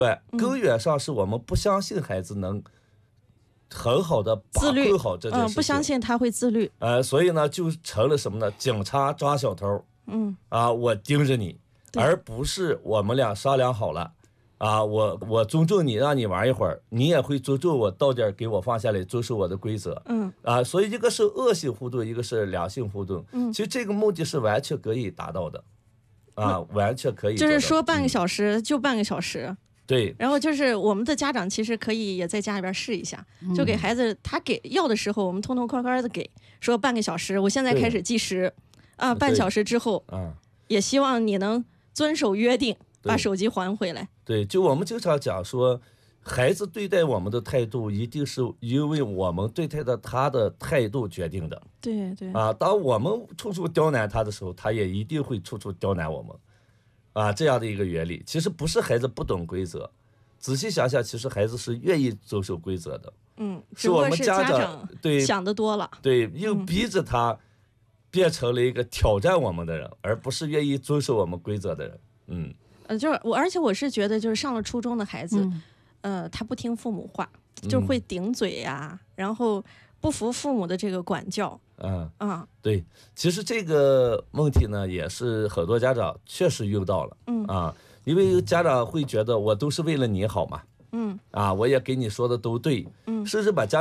根源上是我们不相信孩子能很好的把控好这件事情， 不相信他会自律。 所以呢，就成了什么呢？警察抓小偷，我盯着你，而不是我们俩商量好了。我尊重你，让你玩一会儿，你也会尊重我，到点给我放下来，遵守我的规则。所以一个是恶性互动，一个是良性互动。其实这个目的是完全可以达到的，完全可以。 就是说半个小时就半个小时。 对。 然后就是我们的家长其实可以也在家里边试一下，就给孩子他要的时候，我们痛痛快快的给，说半个小时，我现在开始计时，半小时之后，也希望你能遵守约定。把手机还回来。 对，就我们经常讲说，孩子对待我们的态度，一定是因为我们对待他的态度决定的。 对对。 当我们处处刁难他的时候，他也一定会处处刁难我们。这样的一个原理，其实不是孩子不懂规则，仔细想想，其实孩子是愿意遵守规则的。 是我们家长想得多了。 对，又逼着他变成了一个挑战我们的人，而不是愿意遵守我们规则的人。 就是而且我是觉得，就是上了初中的孩子，他不听父母话，就会顶嘴呀，然后不服父母的这个管教。 对，其实这个问题呢，也是很多家长确实遇到了。因为家长会觉得我都是为了你好嘛。我也给你说的都对。甚至把家